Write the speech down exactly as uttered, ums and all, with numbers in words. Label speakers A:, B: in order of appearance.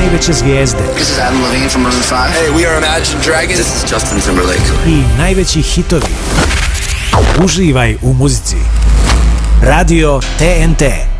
A: najveće zvijezde.
B: This is Adam Levine from Maroon five.
C: Hey, we are Imagine Dragons.
B: This is Justin Timberlake.
A: I najveći hitovi. Uživaj u muzici. Radio T N T.